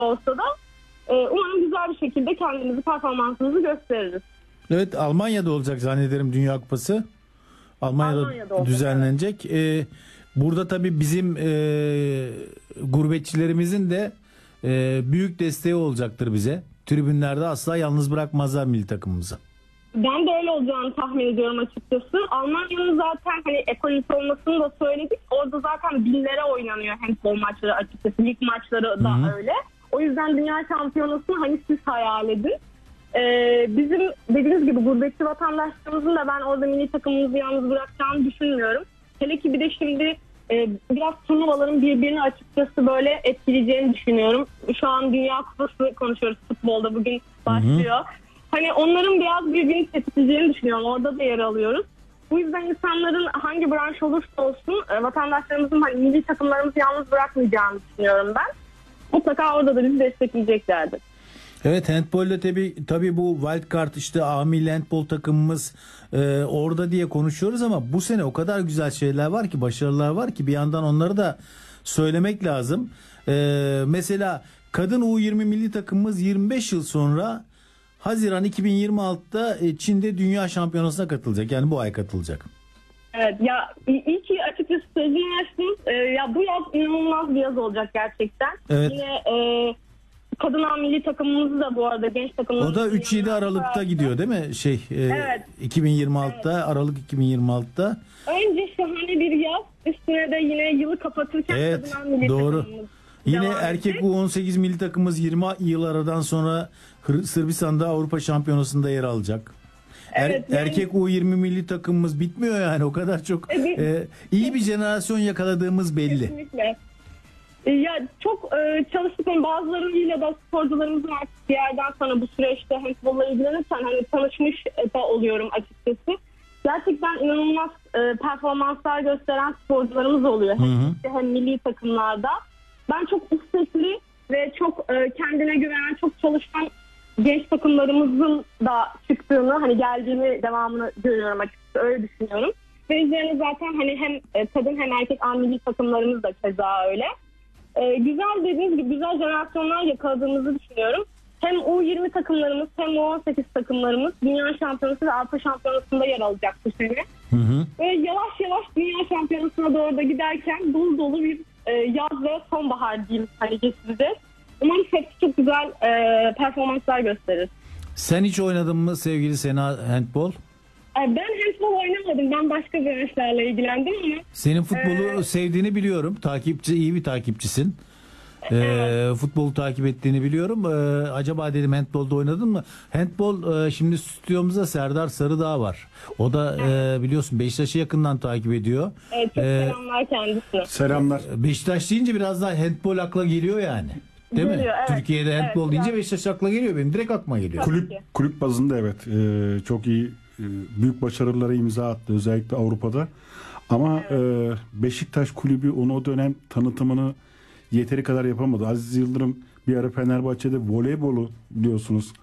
olsa da umarım güzel bir şekilde kendimizi, performansımızı gösteririz. Evet, Almanya'da olacak zannederim Dünya Kupası. Almanya'da düzenlenecek. Burada tabii bizim gurbetçilerimizin de büyük desteği olacaktır bize. Tribünlerde asla yalnız bırakmazlar milli takımımızı. Ben de öyle olacağını tahmin ediyorum açıkçası. Almanya'nın zaten hani ekonomik olmasını da söyledik. Orada zaten binlere oynanıyor handball maçları açıkçası. Lig maçları da öyle. O yüzden dünya şampiyonasını hani siz hayal edin. Bizim dediğiniz gibi gurbetçi vatandaşlarımızın da ben orada milli takımımızı yalnız bırakacağını düşünmüyorum. Hele ki bir de şimdi biraz turnuvaların birbirini açıkçası böyle etkileyeceğini düşünüyorum. Şu an Dünya Kupası konuşuyoruz futbolda, bugün başlıyor. Hani onların biraz birbirini tetikleyeceğini düşünüyorum. Orada da yer alıyoruz. Bu yüzden insanların hangi branş olursa olsun vatandaşlarımızın hani milli takımlarımızı yalnız bırakmayacağını düşünüyorum ben. Mutlaka orada da bizi destekleyeceklerdir. Evet, handbolda tabii bu wildcard işte milli handbol takımımız orada diye konuşuyoruz ama bu sene o kadar güzel şeyler var ki, başarılar var ki bir yandan onları da söylemek lazım. Mesela kadın U20 milli takımımız 25 yıl sonra Haziran 2026'da Çin'de Dünya Şampiyonası'na katılacak. Yani bu ay katılacak. Evet ya, iyi ki açıkçası sözünü açtınız. Ya bu yaz inanılmaz bir yaz olacak gerçekten. Evet. Yine kadın milli takımımız da bu arada genç takımımız. O da 3-7 Aralık'ta gidiyor değil mi? Evet. 2026'da, evet. Aralık 2026'da. Önce şahane bir yaz. Üstüne de yine yılı kapatırken kadın milli doğru. takımımız. Yine erkek U18 milli takımımız 20 yıl aradan sonra Sırbistan'da Avrupa Şampiyonası'nda yer alacak. Evet, erkek U20 milli takımımız bitmiyor yani, o kadar çok iyi bir jenerasyon yakaladığımız belli. Kesinlikle. Ya çok çalıştık. Bazılarıyla da sporcularımızın artık bir yerden sonra bu süreçte handbolla ilgilenirken hani tanışmış da oluyorum açıkçası. Gerçekten inanılmaz performanslar gösteren sporcularımız oluyor. Hem milli takımlarda. Ben çok istekli ve çok kendine güvenen, çok çalışkan genç takımlarımızın da çıktığını, hani geldiğini, devamını görüyorum açıkçası, öyle düşünüyorum. Ve üzerine zaten hani hem kadın hem erkek milli takımlarımız da keza öyle. Güzel, dediğiniz gibi güzel jenerasyonlar yakaladığımızı düşünüyorum. Hem U20 takımlarımız hem U18 takımlarımız Dünya Şampiyonası ve Avrupa Şampiyonası'nda yer alacak bu sene. Ve yavaş yavaş Dünya Şampiyonası'na doğru da giderken dolu dolu bir yaz ve sonbahar diyeyim hani geçireceğiz. Umarım hepsi çok güzel performanslar gösterir. Sen hiç oynadın mı sevgili Sena handbol? Ben handbol oynamadım. Ben başka branşlarla ilgilendim ama. Senin futbolu sevdiğini biliyorum. İyi bir takipçisin. Futbolu takip ettiğini biliyorum. Acaba dedim handbolda oynadın mı? Handbol şimdi stüdyomuzda Serdar Sarıdağ var. O da biliyorsun Beşiktaş'ı yakından takip ediyor. Evet, çok selamlar kendisine. Selamlar. Beşiktaş deyince biraz daha handbol akla geliyor yani. Değil mi? Evet. Türkiye'de handbol deyince Beşiktaş akla geliyor. Benim direkt aklıma geliyor. Kulüp bazında evet çok iyi, büyük başarılara imza attı özellikle Avrupa'da. Ama Beşiktaş kulübü onu o dönem tanıtımını yeteri kadar yapamadı. Aziz Yıldırım bir ara Fenerbahçe'de voleybolu biliyorsunuz.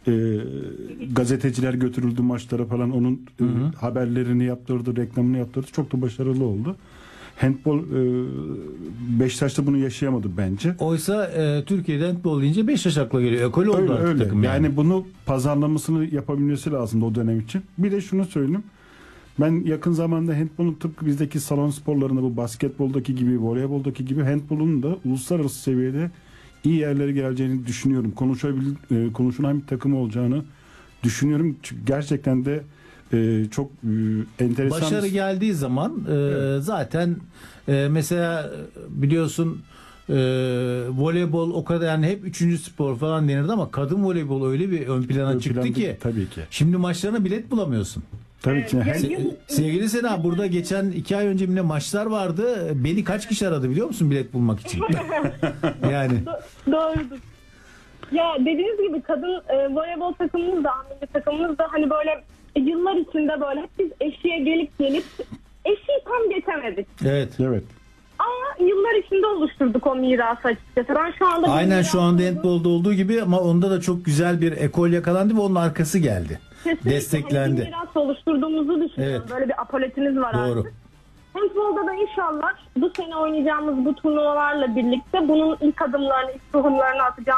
Gazeteciler götürüldü maçlara falan, onun haberlerini yaptırdı, reklamını yaptırdı. Çok da başarılı oldu. Handbol Beşiktaş'ta bunu yaşayamadı bence. Oysa Türkiye'de handbol deyince Beşiktaş akla geliyor. Ekol oldu öyle. Takım yani bunu pazarlamasını yapabilmesi lazımdı o dönem için. Bir de şunu söyleyeyim. Ben yakın zamanda handbolun tıpkı bizdeki salon sporlarında bu basketboldaki gibi, voleyboldaki gibi handbolun da uluslararası seviyede iyi yerlere geleceğini düşünüyorum. Konuşulan bir takım olacağını düşünüyorum. Çünkü gerçekten de çok enteresan. Başarı geldiği zaman zaten mesela biliyorsun voleybol o kadar, yani hep üçüncü spor falan denirdi ama kadın voleybol öyle bir ön plana çıktı ki. Tabii ki. Şimdi maçlarına bilet bulamıyorsun. Tabii ki. Sevgili Sena, burada geçen 2 ay önce bile maçlar vardı. Beni kaç kişi aradı biliyor musun bilet bulmak için? Yani. Doğrudur. Ya dediğiniz gibi kadın voleybol takımımız da, milli takımımız da hani böyle yıllar içinde böyle hep biz eşiğe gelip eşiği tam geçemedik. Evet. Ama yıllar içinde oluşturduk o mirası açıkçası. Ben şu anda aynen şu anda handbolda olduğu gibi, ama onda da çok güzel bir ekol yakalandı ve onun arkası geldi. Kesinlikle. Desteklendi. Hani bir miras oluşturduğumuzu düşünüyorum. Evet. Böyle bir apoletimiz var. Doğru. Artık. Handbolda da inşallah bu sene oynayacağımız bu turnuvalarla birlikte bunun ilk adımlarını, ilk tohumlarını atacağımız